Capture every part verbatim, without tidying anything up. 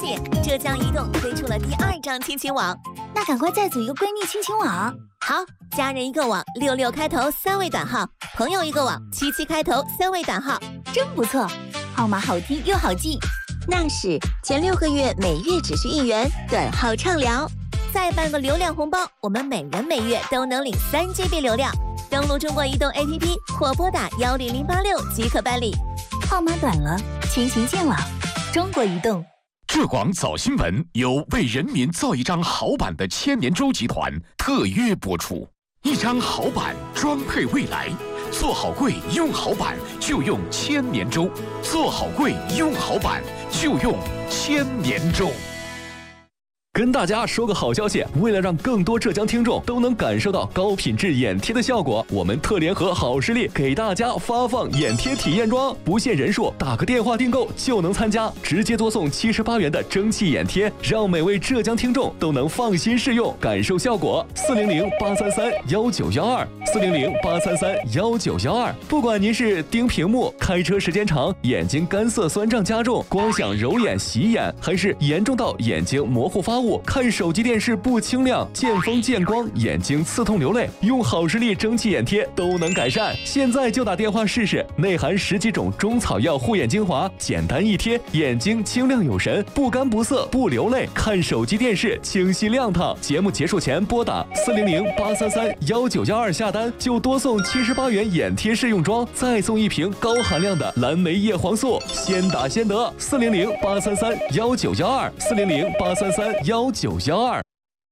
喜，浙江移动推出了第二张亲情网， 那赶快再组一个闺蜜亲情网。 好，家人一个网，六六开头三位短号；朋友一个网，七七开头三位短号， 真不错，号码好听又好记。 那是前六个月每月只需一元，短号畅聊，再办个流量红包，我们每人每月都能领三 G B 流量。登录中国移动 A P P 或拨打幺零零八六即可办理。 号码短了，亲情见网，中国移动。 浙广早新闻由为人民造一张好版的千年舟集团特约播出，一张好版装配未来，做好柜用好版就用千年舟，做好柜用好版就用千年舟。 跟大家说个好消息，为了让更多浙江听众都能感受到高品质眼贴的效果，我们特联合好视力给大家发放眼贴体验装，不限人数，打个电话订购就能参加，直接多送七十八元的蒸汽眼贴，让每位浙江听众都能放心试用，感受效果。四零零八三三幺九幺二，四零零八三三幺九幺二。不管您是盯屏幕、开车时间长、眼睛干涩酸胀加重、光想揉眼洗眼，还是严重到眼睛模糊发雾，看手机电视不清亮、见风见光、眼睛刺痛流泪，用好视力蒸汽眼贴都能改善。现在就打电话试试，内含十几种中草药护眼精华，简单一贴，眼睛清亮有神，不干不涩不流泪，看手机电视清晰亮堂。节目结束前拨打四零零八三三幺九幺二下单，就多送七十八元眼贴试用装，再送一瓶高含量的蓝莓叶黄素，先打先得。四零零八三三幺九幺二，四零零八三三幺九幺二。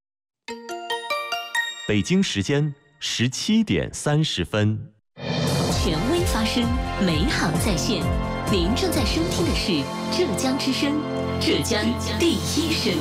北京时间十七点三十分。 权威发声，美好在线。您正在收听的是浙江之声，浙江第一声。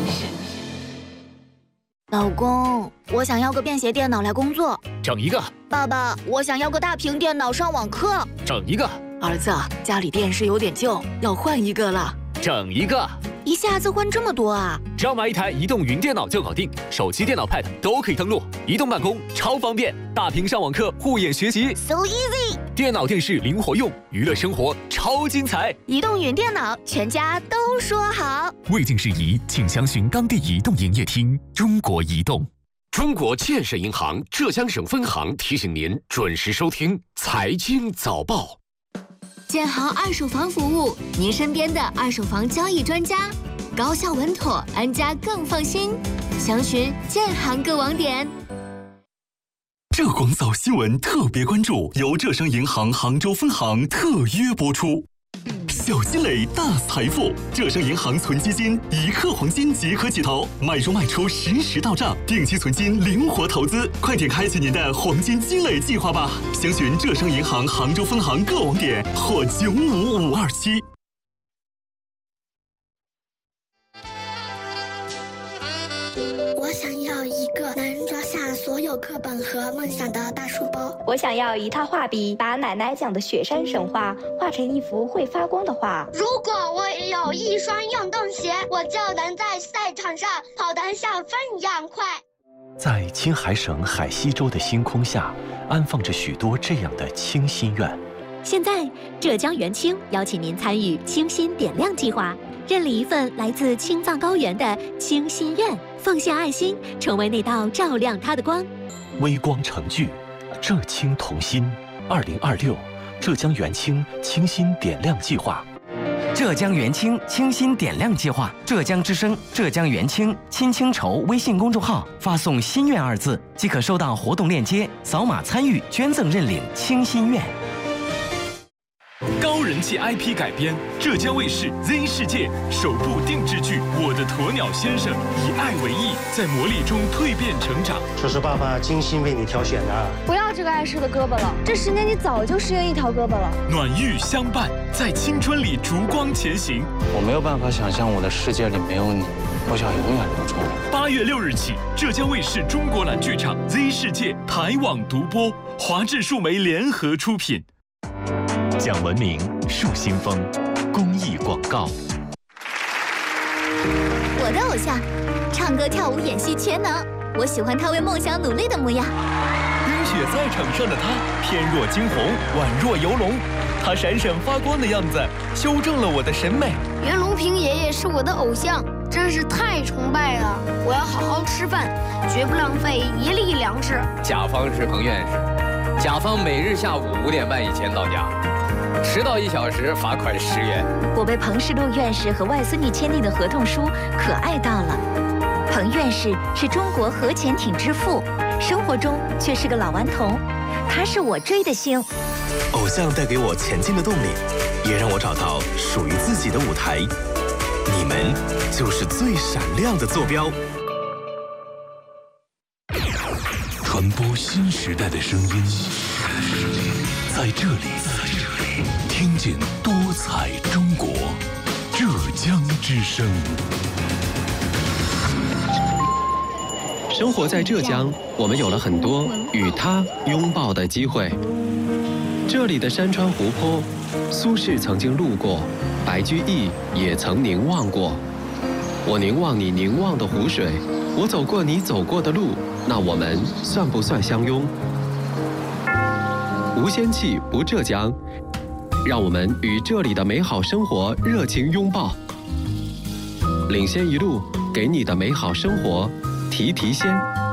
老公，我想要个便携电脑来工作。 整一个。 爸爸，我想要个大屏电脑上网课。 整一个。 儿子，家里电视有点旧，要换一个了。 整一个。 一下子换这么多啊？ 只要买一台移动云电脑就搞定，手机、电脑、Pad 都可以登录，移动办公超方便，大屏上网课、护眼学习 ，so easy。 电脑、电视灵活用，娱乐生活超精彩。 移动云电脑，全家都说好。 未经事宜，请详询当地移动营业厅。中国移动。中国建设银行浙江省分行提醒您准时收听财经早报。 建行二手房服务，您身边的二手房交易专家，高效稳妥，安家更放心。详询建行各网点。 浙广早新闻特别关注，由浙商银行杭州分行特约播出。小积累大财富，浙商银行存基金一克黄金即可起投，买入卖出实时到账，定期存金灵活投资，快点开启您的黄金积累计划吧！详询浙商银行杭州分行各网点或九五五二七。 我想要一个能装下所有课本和梦想的大书包。 我想要一套画笔，把奶奶讲的雪山神话画成一幅会发光的画。 如果我有一双运动鞋，我就能在赛场上跑得像风一样快。 在青海省海西州的星空下，安放着许多这样的清心愿。 现在，浙江元清邀请您参与清心点亮计划，认领一份来自青藏高原的清心愿，奉献爱心，成为那道照亮它的光。 微光成炬，浙青同心。二零二六，浙江元清清心点亮计划。 浙江元清清心点亮计划，浙江之声、浙江元清亲清筹微信公众号发送“心愿”二字，即可收到活动链接，扫码参与捐赠认领清心愿。 高人气 I P 改编，浙江卫视 Z 世界首部定制剧《我的鸵鸟先生》，以爱为翼，在磨砺中蜕变成长。 这是爸爸精心为你挑选的。 不要这个碍事的胳膊了，这十年你早就失约一条胳膊了。 暖玉相伴，在青春里烛光前行。 我没有办法想象我的世界里没有你，我想永远留住你。 八月六日起，浙江卫视中国蓝剧场 Z 世界台网独播，华智数媒联合出品。 讲文明树新风，公益广告。 我的偶像，唱歌跳舞演戏全能，我喜欢他为梦想努力的模样。 冰雪在场上的他，翩若惊鸿，宛若游龙， 他闪闪发光的样子，修正了我的审美。 袁隆平爷爷是我的偶像，真是太崇拜了！我要好好吃饭，绝不浪费一粒粮食。 甲方是彭院士，甲方每日下午五点半以前到家，迟到一小时罚款十元。 我被彭世禄院士和外孙女签订的合同书可爱到了。彭院士是中国核潜艇之父，生活中却是个老顽童。他是我追的星。 偶像带给我前进的动力，也让我找到属于自己的舞台。你们就是最闪亮的坐标。 传播新时代的声音，在这里，听见多彩中国，浙江之声。 生活在浙江，我们有了很多与它拥抱的机会。这里的山川湖泊，苏轼曾经路过，白居易也曾凝望过。我凝望你凝望的湖水，我走过你走过的路，那我们算不算相拥？无仙气不浙江，让我们与这里的美好生活热情拥抱。领先一路，给你的美好生活提提鲜。